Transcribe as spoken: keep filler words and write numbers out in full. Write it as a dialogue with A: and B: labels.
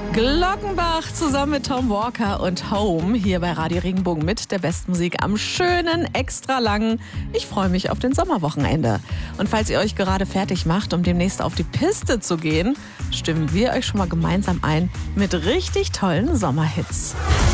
A: Glockenbach zusammen mit Tom Walker und Home hier bei Radio Regenbogen mit der Bestmusik am schönen, extra langen. Ich freue mich auf den Sommerwochenende. Und falls ihr euch gerade fertig macht, um demnächst auf die Piste zu gehen, stimmen wir euch schon mal gemeinsam ein mit richtig tollen Sommerhits.